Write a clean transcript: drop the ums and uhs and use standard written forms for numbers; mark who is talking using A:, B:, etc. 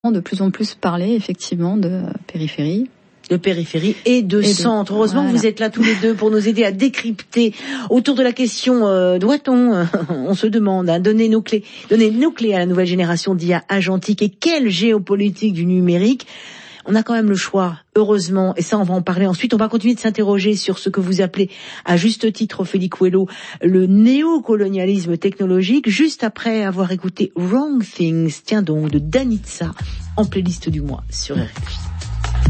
A: de plus en plus parler effectivement de périphérie.
B: De périphérie et de centre. Heureusement que vous êtes là tous les deux pour nous aider à décrypter autour de la question doit-on, on se demande, donner nos clés à la nouvelle génération d'IA agentique et quelle géopolitique du numérique. On a quand même le choix, heureusement, et ça on va en parler ensuite. On va continuer de s'interroger sur ce que vous appelez, à juste titre, Ophélie Coelho, le néocolonialisme technologique, juste après avoir écouté Wrong Things, tiens donc, de Danitza, en playlist du mois sur RFI.